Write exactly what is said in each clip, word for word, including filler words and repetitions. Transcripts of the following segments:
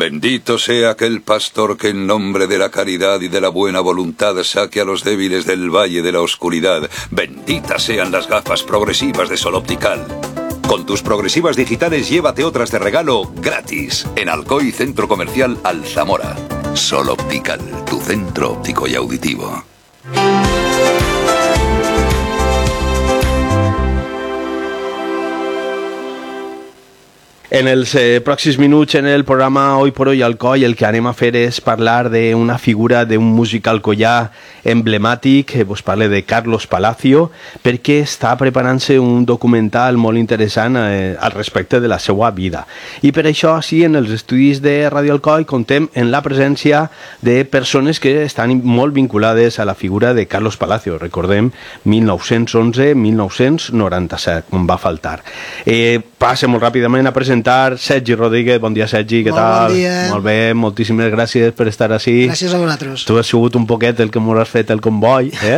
Bendito sea aquel pastor que en nombre de la caridad y de la buena voluntad saque a los débiles del valle de la oscuridad. Benditas sean las gafas progresivas de Sol Optical. Con tus progresivas digitales llévate otras de regalo gratis en Alcoy Centro Comercial Alzamora. Sol Optical, tu centro óptico y auditivo. En els eh, pròxims minuts en el programa Hoy por Hoy Alcoi el que anem a fer és parlar d'una figura d'un músic alcoià emblemàtic, eh, vos parle de Carlos Palacio, perquè està preparant-se un documental molt interessant eh, al respecte de la seva vida. I per això, sí, en els estudis de Radio Alcoi contem en la presència de persones que estan molt vinculades a la figura de Carlos Palacio. Recordem, mil nou-cents onze a mil nou-cents noranta-set, com va faltar. Eh, passe molt ràpidament a presentar Sergi Rodríguez. Bon dia, Sergi, què Molt tal? Bon dia. Molt bé, moltíssimes gràcies per estar així. Gràcies a vosaltres. Tu has sigut un poquet el que m'ho has fet el comboi, eh?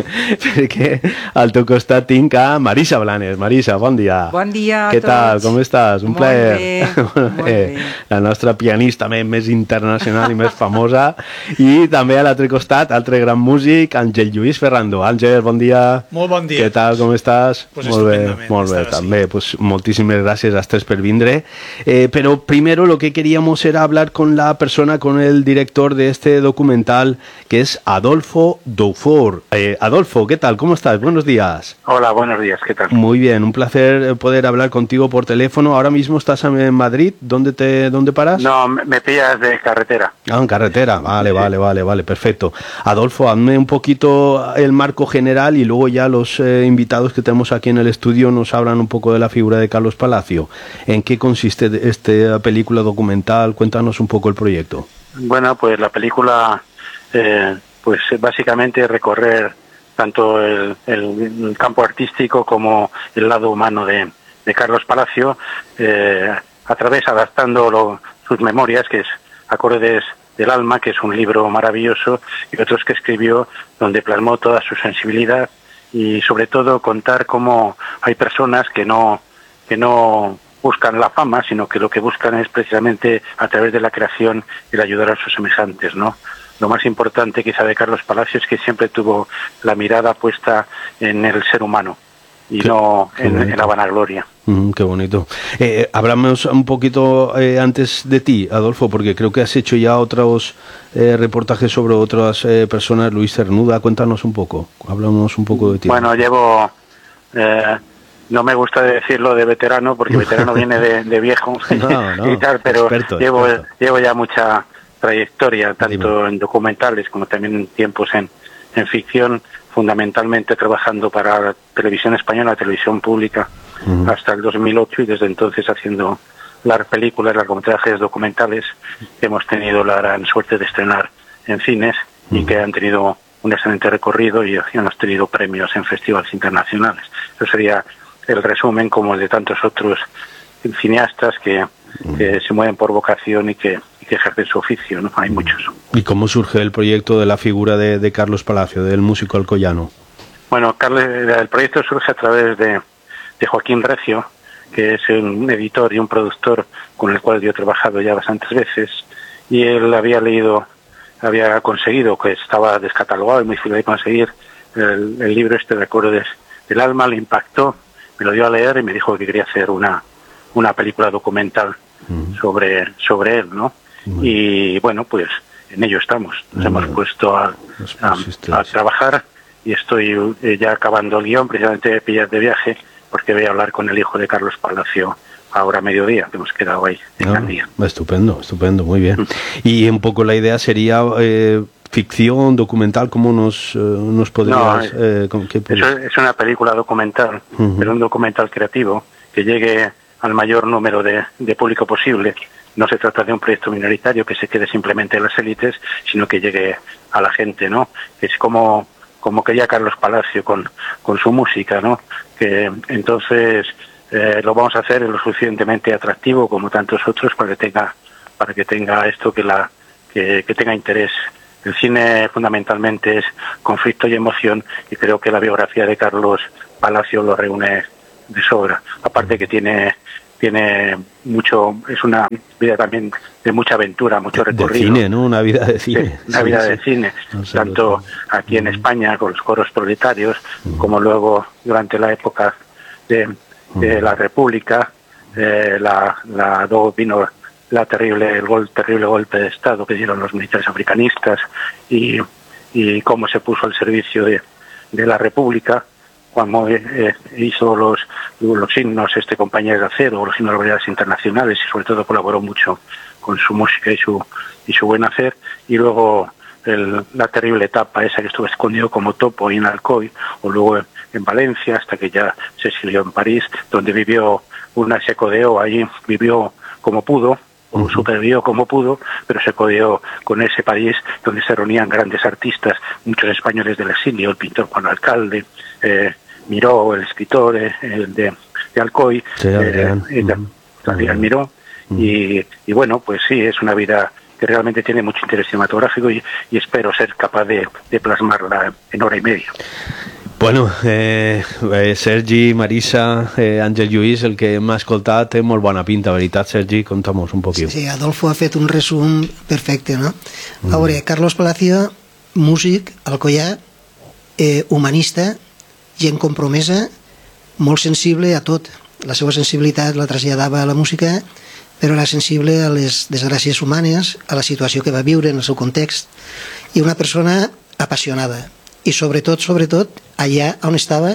Perquè al teu costat tinc a Marisa Blanes. Marisa, bon dia. Bon dia a Què tots. tal, com estàs? Un molt plaer. Bé, molt bé. La nostra pianista més internacional i més famosa. I també a l'altre costat, altre gran músic, Àngel Lluís Ferrando. Àngel, bon dia. Molt bon dia. Què tal, com estàs? Pues molt bé, estupendament, molt bé, estar també. Pues moltíssimes gràcies a tres per vindre. Eh, pero primero lo que queríamos era hablar con la persona, con el director de este documental, que es Adolfo Dufour. Eh, Adolfo, ¿qué tal? ¿Cómo estás? Buenos días. Hola, buenos días, ¿qué tal? Muy bien, un placer poder hablar contigo por teléfono. Ahora mismo estás en Madrid, ¿dónde te dónde paras? No, me pillas de carretera. Ah, en carretera, vale, Sí. vale, vale, vale, perfecto. Adolfo, hazme un poquito el marco general y luego ya los eh, invitados que tenemos aquí en el estudio nos hablan un poco de la figura de Carlos Palacio. ¿En qué consiste esta película documental? Cuéntanos un poco el proyecto. Bueno, pues la película, eh, pues básicamente recorrer tanto el, el, el campo artístico como el lado humano de, de Carlos Palacio, eh, a través adaptando lo, sus memorias, que es Acordes del Alma, que es un libro maravilloso, y otros que escribió donde plasmó toda su sensibilidad y sobre todo contar cómo hay personas que no que no buscan la fama, sino que lo que buscan es precisamente a través de la creación el ayudar a sus semejantes, ¿no? Lo más importante quizá de Carlos Palacio es que siempre tuvo la mirada puesta en el ser humano y Qué- no qué en, bonito. en la vanagloria. Mm, qué bonito. Eh, hablamos un poquito eh, antes de ti, Adolfo, porque creo que has hecho ya otros eh, reportajes sobre otras eh, personas. Luis Cernuda, cuéntanos un poco. Hablamos un poco de ti. Bueno, llevo... Eh, no me gusta decirlo de veterano, porque veterano viene de, de viejo No, no, y tal, pero experto, llevo, experto. llevo ya mucha trayectoria, tanto Dime. en documentales como también en tiempos en, en ficción, fundamentalmente trabajando para la televisión española, televisión pública, Ujú. hasta el dos mil ocho, y desde entonces haciendo las películas, largometrajes documentales que hemos tenido la gran suerte de estrenar en cines y que han tenido un excelente recorrido y hemos tenido premios en festivales internacionales. Eso sería el resumen, como el de tantos otros cineastas que, que se mueven por vocación y que, y que ejercen su oficio, ¿no? Hay muchos. ¿Y cómo surge el proyecto de la figura de, de Carlos Palacio, del músico alcoyano? Bueno, Carlos, el proyecto surge a través de, de Joaquín Recio, que es un editor y un productor con el cual yo he trabajado ya bastantes veces, y él había leído, había conseguido, que estaba descatalogado y muy difícil de conseguir, el, el libro este de Acordes del Alma, le impactó, me lo dio a leer y me dijo que quería hacer una, una película documental Ujú. sobre, sobre él, ¿no? Bueno. Y bueno, pues en ello estamos. Nos Bueno. hemos puesto a, Nos a, pusiste- a trabajar y estoy eh, ya acabando el guión, precisamente de pillar de viaje, porque voy a hablar con el hijo de Carlos Palacio ahora a mediodía, que hemos quedado ahí en Ah, Gandía. estupendo, estupendo, muy bien. Y un poco la idea sería eh, ficción, documental, ¿cómo nos, eh, nos podrías...? No, eh, con qué Eso es una película documental, Ujú. pero un documental creativo que llegue al mayor número de, de público posible. No se trata de un proyecto minoritario que se quede simplemente en las élites, sino que llegue a la gente, ¿no? Es como, como quería Carlos Palacio con, con su música, ¿no? Que entonces eh, lo vamos a hacer lo suficientemente atractivo como tantos otros para que tenga, para que tenga esto que la, que, que tenga interés. El cine fundamentalmente es conflicto y emoción, y creo que la biografía de Carlos Palacio lo reúne de sobra. Aparte que tiene tiene mucho, es una vida también de mucha aventura, mucho recorrido. De cine, ¿no? Una vida de cine. Sí, una vida sí, de sí. cine, no sé, tanto aquí en España con los coros proletarios, uh-huh. como luego durante la época de, de uh-huh. la República, eh, la, la, luego vino la terrible, el gol, terrible golpe de Estado que dieron los militares africanistas y, y cómo se puso al servicio de, de la República, cuando eh, hizo los, los himnos este Compañías de Acero, los himnos de variedades internacionales, y sobre todo colaboró mucho con su música y su y su buen hacer, y luego el, la terrible etapa esa que estuvo escondido como topo en Alcoy, o luego en, en Valencia, hasta que ya se exilió en París, donde vivió una, se codeó allí, vivió como pudo, o uh-huh. supervivió como pudo, pero se codeó con ese país donde se reunían grandes artistas, muchos españoles del exilio, el pintor Juan Alcalde, eh, Miró, el escritor eh, el de, de Alcoy, sí, Adrián, eh, uh-huh. Adrián Miró, uh-huh. y, y bueno, pues sí, es una vida que realmente tiene mucho interés cinematográfico y, y espero ser capaz de, de plasmarla en hora y media. Bueno, eh, eh, Sergi, Marisa, eh, Àngel Lluís, el que m'ha escoltat té molt bona pinta, veritat, Sergi? Conta'm-nos un poquet. Sí, sí, Adolfo ha fet un resum perfecte, no? Mm. A veure, Carlos Palacio, músic, alcoià, eh, humanista, gent compromesa, molt sensible a tot. La seva sensibilitat la traslladava a la música, però era sensible a les desgràcies humanes, a la situació que va viure en el seu context, i una persona apassionada. I sobretot, sobretot, allà on estava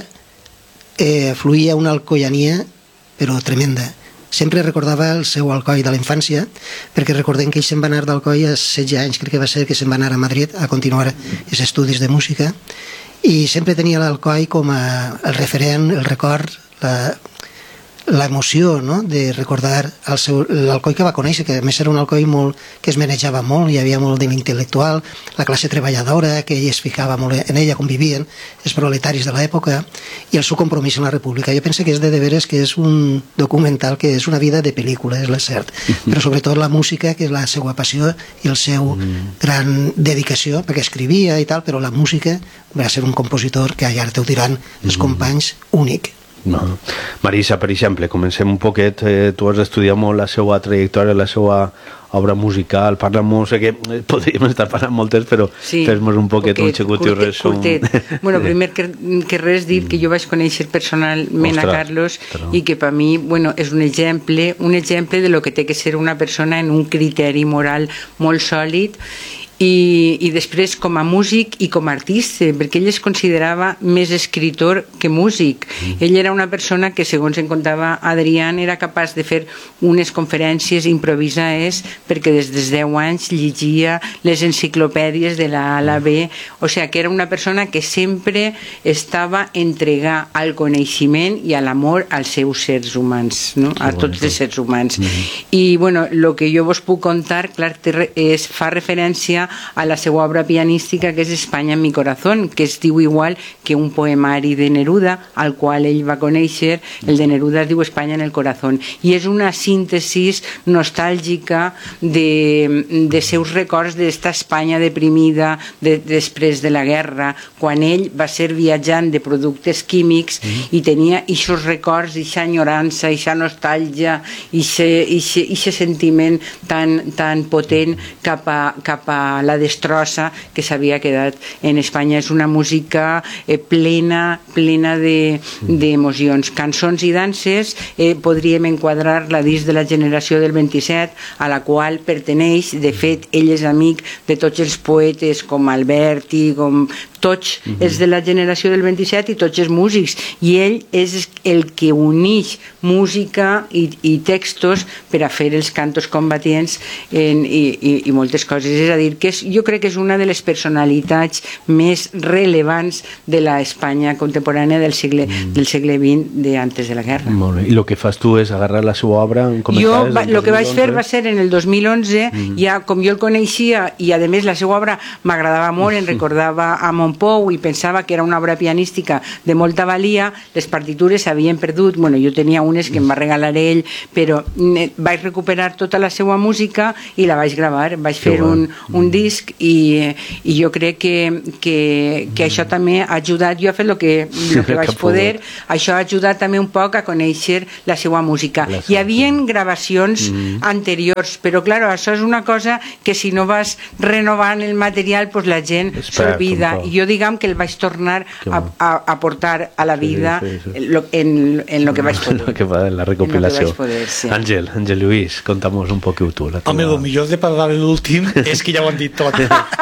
eh, fluïa una alcoiania però tremenda. Sempre recordava el seu Alcoi de la infància, perquè recordem que ell se'n va anar d'Alcoi a setze anys, crec que va ser que se'n va anar a Madrid a continuar els estudis de música, i sempre tenia l'Alcoi com a el referent, el record, la, l'emoció, no?, de recordar el seu, l'Alcoi que va conèixer, que a més era un Alcoi molt, que es manejava molt, hi havia molt de l'intel·lectual, la classe treballadora, que ell es ficava molt en ella, com vivien els proletaris de l'època, i el seu compromís amb la República. Jo penso que és de deberes, que és un documental, que és una vida de pel·lícula, és la cert, però sobretot la música, que és la seva passió i el seu mm. gran dedicació, perquè escrivia i tal, però la música va ser un compositor que ara t'ho diran els companys, únic. No. Marisa, per exemple, comencem un poquet, eh, tu has estudiat molt la seva trajectòria, la seva obra musical, parla-nos, sé que podríem estar parlant moltes, però sí, fes-nos un poquet, poquet un xecutiu resum. Bueno, primer que, que res dir que jo vaig conèixer personalment Ostres, a Carlos però... i que per mi, bueno, és un exemple, un exemple de lo que té que ser una persona en un criteri moral molt sòlid. I, i després com a músic i com a artista, perquè ell es considerava més escritor que músic. Mm. Ell era una persona que, segons en contava Adrián, era capaç de fer unes conferències improvisades perquè des dels deu anys llegia les enciclopèdies de la A a la B, o sigui que era una persona que sempre estava entregar al coneixement i a l'amor als seus sers humans, no? A tots els sers humans. Mm. I bueno, el que jo vos puc contar, clar, és, fa referència a la seva obra pianística, que és Espanya en mi corazón, que es diu igual que un poemari de Neruda, al qual ell va conèixer. El de Neruda es diu Espanya en el corazón, i és una síntesi nostàlgica de, de seus records d'esta Espanya deprimida de, després de la guerra, quan ell va ser viatjant de productes químics mm. i tenia ixos records, ixa enyorança, ixa nostàlgia, ixe sentiment tan, tan potent cap a, cap a la destrossa que s'havia quedat en Espanya. És una música eh, plena, plena d'emocions. De, Cançons i danses, eh, podríem enquadrar-la dins de la generació del vint-i-set, a la qual perteneix. De fet, ell és amic de tots els poetes, com Alberti, com tots uh-huh. és de la generació del vint-i-set i tots els músics, i ell és el que uneix música i, i textos per a fer els cantos combatients en, i, i, i moltes coses. És a dir, que és, jo crec que és una de les personalitats més rellevants de la Espanya contemporània del segle, mm. del segle vint, de antes de la guerra. Molt bé. I el que fas tu és agarrar la seva obra? Jo el que vaig fer va ser en el dos mil onze, mm. ja com jo el coneixia i a més la seva obra m'agradava molt, em recordava a mon Pou i pensava que era una obra pianística de molta valia, les partitures s'havien perdut, bueno, jo tenia unes que em va regalar ell, però vaig recuperar tota la seva música i la vaig gravar, vaig fer un, un disc i, i jo crec que, que, que això també ha ajudat, jo he fet el que, el que vaig poder, això ha ajudat també un poc a conèixer la seva música. Hi havia gravacions mm. anteriors, però clar, això és una cosa que si no vas renovant el material, pues la gent s'olvida. I jo diguem que el vaig tornar a, a, a portar a la vida sí, sí, sí. En, en lo que vaig poder. Lo que va en la recopilació. En poder, sí. Àngel, Àngel Lluís, conta'm un poc tu. Home, el millor de parlar de l'últim és que ja ho han dit tot.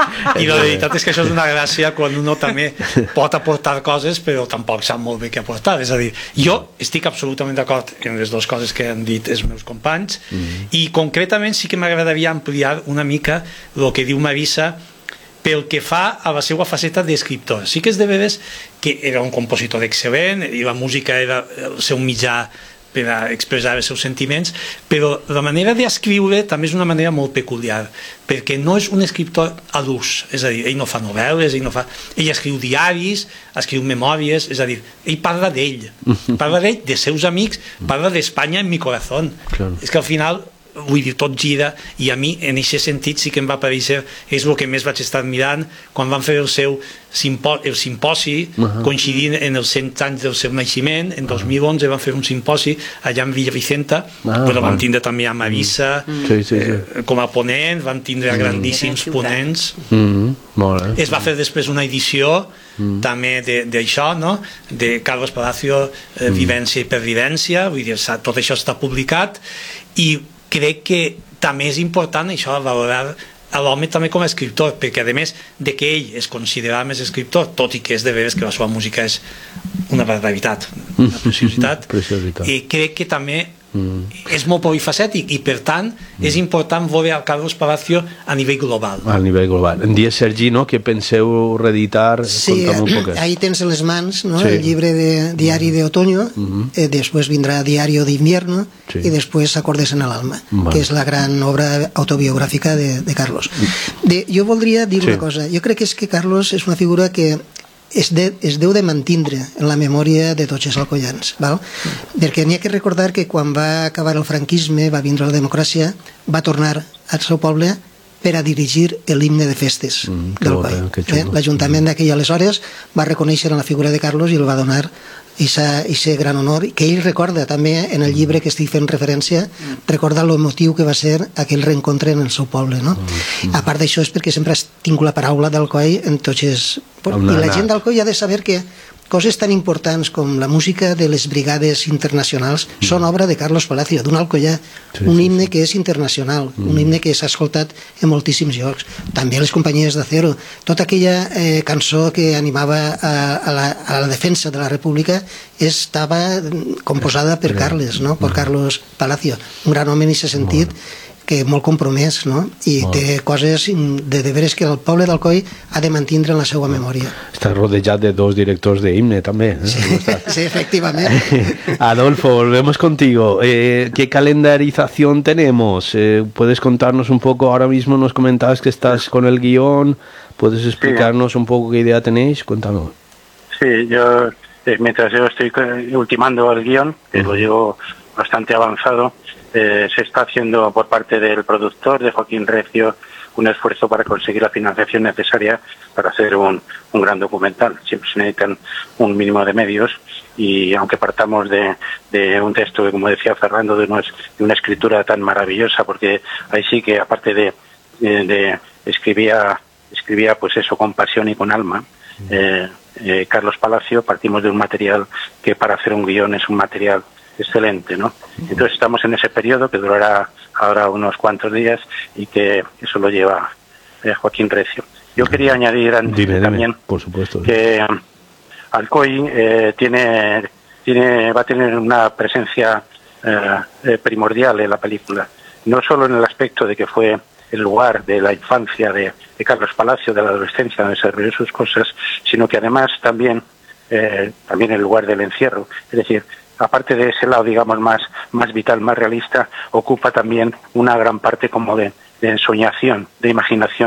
I la veritat és que això és una gràcia quan uno també pot aportar coses, però tampoc sap molt bé què aportar. És a dir, jo estic absolutament d'acord en les dues coses que han dit els meus companys mm. i concretament sí que m'agradaria ampliar una mica el que diu Marisa pel que fa a la seva faceta d'escriptor. Sí que és de veres que era un compositor excel·lent i la música era el seu mitjà per a expressar els seus sentiments, però la manera d'escriure també és una manera molt peculiar, perquè no és un escriptor a l'ús, és a dir, ell no fa novel·les, ell no fa... ell escriu diaris, escriu memòries, és a dir, ell parla d'ell, parla d'ell, de seus amics, parla d'Espanya en mi corazón. Claro. És que al final, vull dir, tot gira, i a mi, en aquest sentit, sí que em va aparèixer, és el que més vaig estar mirant, quan van fer el seu simpo el simposi, uh -huh. coincidint en els cent anys del seu naixement, en dos mil onze van fer un simposi allà en Villavicenta, ah, però van tindre també a Marisa mm. sí, sí, sí. Eh, com a ponent, van tindre a grandíssims mm. ponents. Mm. Molt bé. Es va fer després una edició mm. també d'això, no? De Carlos Palacio, eh, mm. Vivència i Pervivència, vull dir, tot això està publicat, i crec que també és important això, valorar a l'home també com a escriptor, perquè a més de que ell es considerava més escriptor, tot i que és de veres que la seva música és una barbaritat, una preciositat, preciositat. I crec que també mm. és molt polifacètic i per tant mm. és important veure el Carlos Palacio a nivell global. A nivell global. Em dies, Sergi, no?, que penseu reeditar? Sí, ahí tens en les mans, ¿no? Sí. El llibre de Diari de Otoño, mm-hmm. eh, després vindrà Diario de Invierno sí. i després Acordes en el alma, vale. Que és la gran obra autobiogràfica de, de Carlos. De, jo voldria dir sí. una cosa. Jo crec que és que Carlos és una figura que es, de, es deu de mantindre en la memòria de tots els alcoians, val? Mm. Perquè n'hi ha que recordar que quan va acabar el franquisme, va vindre la democràcia, va tornar al seu poble per a dirigir l'himne de festes mm, del Coi. Eh? L'Ajuntament d'aquell aleshores va reconèixer la figura de Carlos i el va donar aquest gran honor, que ell recorda també en el llibre que estic fent referència, recorda l'emotiu que va ser aquell reencontre en el seu poble, no? Mm. A part d'això és perquè sempre has tingut la paraula d'Alcoi en tots els... I la gent d'Alcoi ha de saber que coses tan importants com la música de les brigades internacionals mm. són obra de Carlos Palacio, d'un alcoià, sí, un himne sí, sí. que és internacional, mm. un himne que s'ha escoltat en moltíssims llocs, també les companyies d'Acero, tota aquella eh, cançó que animava a, a, la, a la defensa de la República estava composada per Carles, no? Per Carlos Palacio, un gran home en aquest sentit, que molt compromès, no? I oh. té coses de deberes que el poble d'Alcoi ha de mantindre en la seva memòria. Està rodejat de dos directors de himne també, ¿eh? Sí, sí, efectivament. Adolfo, volvemos contigo. Eh, ¿Qué calendarización tenemos? Eh, ¿Puedes contarnos un poco? Ahora mismo nos comentabas que estás con el guión. ¿Puedes explicarnos sí. un poco qué idea tenéis? Cuéntanos. Sí, yo, eh, mientras yo estoy ultimando el guión, que uh-huh. lo llevo bastante avanzado, Eh, se está haciendo por parte del productor, de Joaquín Recio, un esfuerzo para conseguir la financiación necesaria para hacer un, un gran documental. Siempre se necesitan un mínimo de medios y aunque partamos de, de un texto, como decía Fernando, de, unos, de una escritura tan maravillosa, porque ahí sí que aparte de, de, de escribía, escribía pues eso con pasión y con alma, eh, eh, Carlos Palacio, partimos de un material que para hacer un guión es un material excelente, ¿no? Entonces estamos en ese periodo que durará ahora unos cuantos días y que eso lo lleva eh, Joaquín Recio. Yo quería añadir antes dime, también dime, por supuesto, que um, Alcoy eh, tiene, tiene, va a tener una presencia eh, eh, primordial en la película, no solo en el aspecto de que fue el lugar de la infancia de, de Carlos Palacio, de la adolescencia donde se desarrolló sus cosas, sino que además también, eh, también el lugar del encierro, es decir, aparte de ese lado, digamos, más, más vital, más realista, ocupa también una gran parte como de, de ensoñación, de imaginación,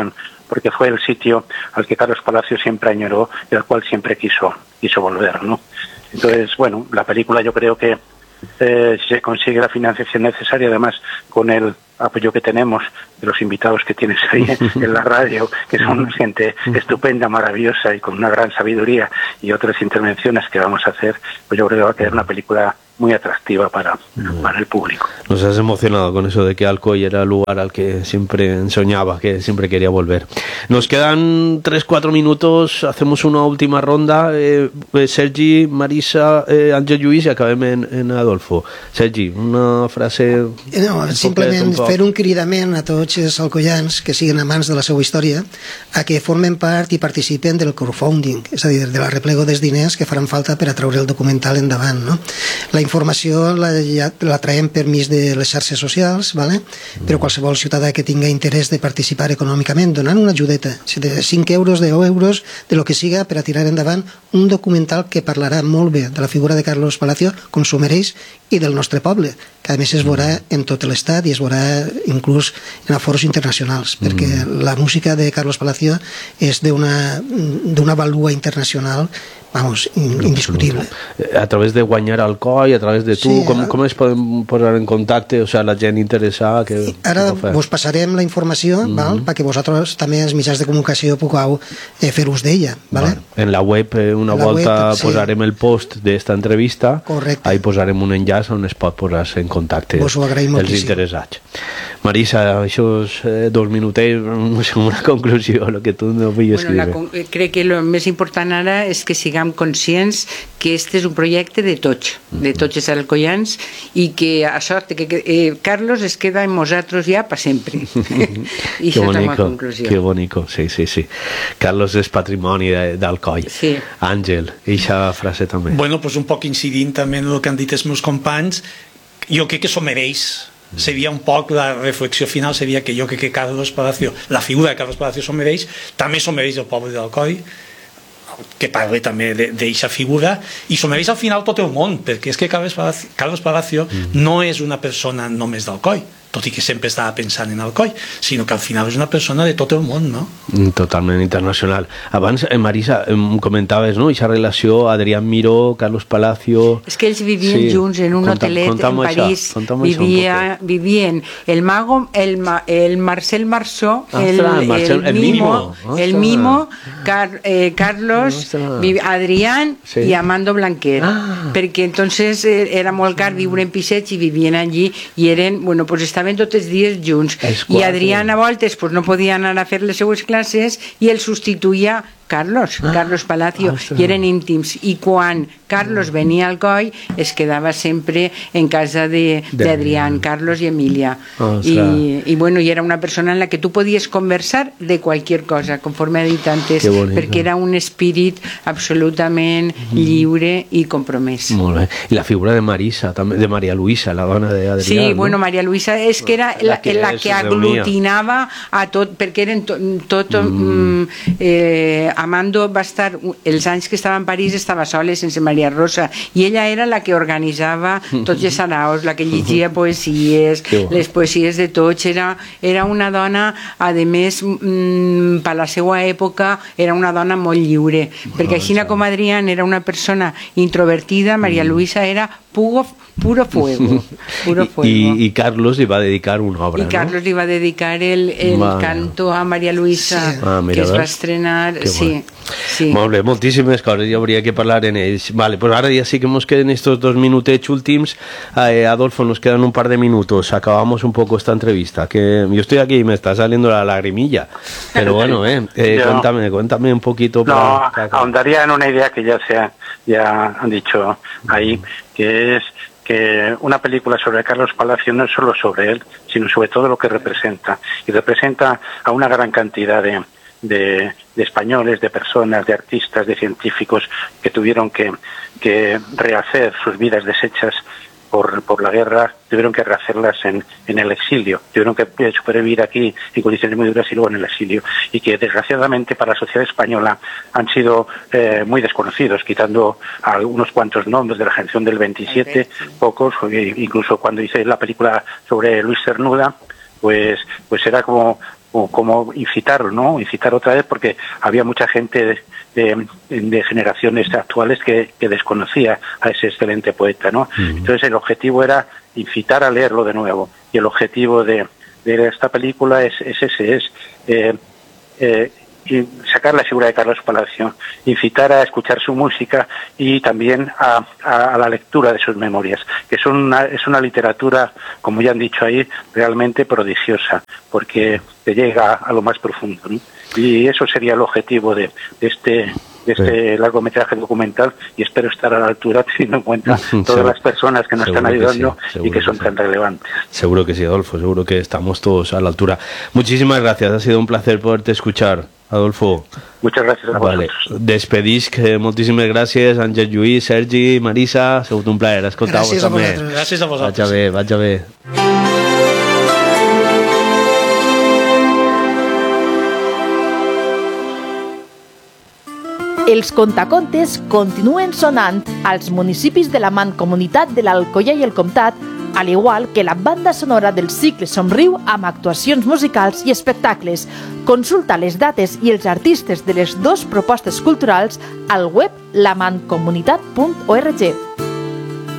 porque fue el sitio al que Carlos Palacio siempre añoró y al cual siempre quiso, quiso volver, ¿no? Entonces, bueno, la película yo creo que eh, si se consigue la financiación necesaria, además con el apoyo que tenemos de los invitados que tienes ahí en la radio, que son gente estupenda, maravillosa y con una gran sabiduría, y otras intervenciones que vamos a hacer, pues yo creo que va a quedar una película muy atractiva para, para el público. Nos has emocionado con eso de que Alcoy era el lugar al que siempre soñaba, que siempre quería volver. Nos quedan tres cuatro minutos, hacemos una última ronda. Eh, Sergi, Marisa, eh, Àngel Lluís, i acabem en, en Adolfo. Sergi, una frase... No, simplement fer un cridament a tots els alcoians que siguin amants de la seva història a que formen part i participen del crowdfunding, és a dir, de la replego dels diners que faran falta per a treure el documental endavant, no? La informació la, ja, la traiem per mig de les xarxes socials, ¿vale? Però qualsevol ciutadà que tinga interès de participar econòmicament donant una ajudeta, de cinc euros, deu euros, de lo que siga, per a tirar endavant un documental que parlarà molt bé de la figura de Carlos Palacio, com s'ho mereix, i del nostre poble, que a més es veurà en tot l'estat i es veurà inclús en aforos internacionals, perquè la música de Carlos Palacio és d'una vàlua internacional, vamos, indiscutible. A través de guanyar Alcoy, a través de tu, sí, com, com es poden posar en contacte, o sea, la gent interessada? Que, ara vos passarem la informació, mm -hmm. val? Perquè vosaltres també els mitjans de comunicació pugueu eh, fer ús d'ella, ¿vale? Vale. En la web, eh, una la volta web, posarem sí. el post d'esta entrevista. Correcte. Ahí posarem un enllaç on es pot posar en contacte vos ho agraïm els moltíssim. interessats. Marisa, això és eh, dos minutets, una conclusió, el que tu no vull escriure. Bueno, la, crec que el més important ara és que siguem conscients que este és un projecte de tots, de tots els alcoians, i que a sort que eh, Carlos es queda en nosaltres ja per sempre. I això és la meva conclusió. Que bonico, sí, sí, sí. Carlos és patrimoni d'Alcoi. Sí. Àngel, eixa frase també. Bueno, pues un poc incidint també en el que han dit els meus companys, jo crec que s'ho mereix. Seria un poc la reflexió final, seria que jo crec que Carlos Palacio, la figura de Carlos Palacio s'ho mereix, també s'ho mereix el poble d'Alcoi, que parli també d'eixa figura, i s'ho mereix al final tot el món, perquè és que Carlos Palacio, Carlos Palacio mm. no és una persona només d'Alcoi, tot i que sempre estava pensant en Alcoi, sinó que al final és una persona de tot el món, no? Totalment internacional. Abans, eh, Marisa, em comentaves, no?, aquesta relació Adrián Miró, Carlos Palacio... És que ells vivien sí. junts en un Contam, hotelet en París. Vivia, vivien el mago, el, el Marcel Marceau, el, el, el, el Mimo, Mimo el Mimo, Car, eh, Carlos, vivi, Adrián sí. i Amando Blanquer, ah. perquè entonces eh, era molt car viure en pisets i vivien allí i eren, bueno, pues estaven tots els dies junts, i Adrián a voltes pues, no podia anar a fer les seues classes i el substituïa Carlos, ah, Carlos Palacio, ostres. I eren íntims, i quan Carlos venia al Coi es quedava sempre en casa d'Adrián, Carlos i Emília, i, i bueno, i era una persona en la que tu podies conversar de qualsevol cosa, conforme ha dit antes, perquè era un espírit absolutament lliure i compromès. Molt bé. I la figura de Marisa, també, de Maria Luisa, la dona d'Adrián. Sí, no? Bueno, Maria Luisa és que era la, la que, la que aglutinava a tot, perquè eren tot, tot mm. eh, Amando va estar, els anys que estava en París estava sola, sense Maria Rosa, i ella era la que organitzava tots els saraos, la que llegia poesies, les poesies de tots, era, era una dona, a més, mm, per la seva època, era una dona molt lliure, perquè així com Adrián era una persona introvertida, Maria Luisa era puro, puro fuego. Puro fuego. I, I Carlos li va dedicar una obra, I Carlos no? li va dedicar el, el vale. canto a Maria Luisa, sí. ah, mira, que es va estrenar. Sí, sí. Molt bé, moltíssimes coses, ja hauria que parlar en ells. Vale, pues ara ja sí que nos queden estos dos minutets últims. Eh, Adolfo, nos quedan un par de minutos. Acabamos un poco esta entrevista. Que yo estoy aquí y me está saliendo la lagrimilla. Pero bueno, eh, eh, yo, cuéntame, cuéntame un poquito. No, para, para ahondaría en una idea que ya, se ha, ya han dicho ahí, que es que una película sobre Carlos Palacio no es solo sobre él, sino sobre todo lo que representa. Y representa a una gran cantidad de, de, de españoles, de personas, de artistas, de científicos que tuvieron que, que rehacer sus vidas deshechas por, por la guerra, tuvieron que rehacerlas en, en el exilio, tuvieron que sobrevivir aquí en condiciones muy duras y luego en el exilio, y que desgraciadamente para la sociedad española han sido eh, muy desconocidos, quitando algunos cuantos nombres de la generación del veintisiete, pocos, incluso cuando hice la película sobre Luis Cernuda, pues, pues era como o cómo incitarlo, ¿no? Incitar otra vez, porque había mucha gente de, de, de generaciones actuales que, que desconocía a ese excelente poeta, ¿no? Uh-huh. Entonces el objetivo era incitar a leerlo de nuevo, y el objetivo de, de esta película es, es ese, es eh, eh, y sacar la figura de Carlos Palacio, incitar a escuchar su música y también a, a, a la lectura de sus memorias, que son una, es una literatura, como ya han dicho ahí, realmente prodigiosa, porque te llega a lo más profundo, ¿no? Y eso sería el objetivo de, de este de este sí. largometraje documental, y espero estar a la altura teniendo en cuenta todas seguro, las personas que nos están ayudando que sí, y que son que tan sí. relevantes. Seguro que sí, Adolfo, seguro que estamos todos a la altura. Muchísimas gracias, ha sido un placer poderte escuchar, Adolfo. Muchas gracias a vale. vosotros. Despedisc, eh, moltíssimes gràcies, Àngel Lluís, Sergi, Marisa, ha sigut un plaer escoltar-vos gràcies també. A gràcies a vosaltres. Vaig a bé, vaig a bé. Els contacontes continuen sonant als municipis de la Mancomunitat de l'Alcoià i el Comtat, al igual que la banda sonora del cicle Somriu amb actuacions musicals i espectacles. Consulta les dates i els artistes de les dues propostes culturals al web la mancomunitat punt org.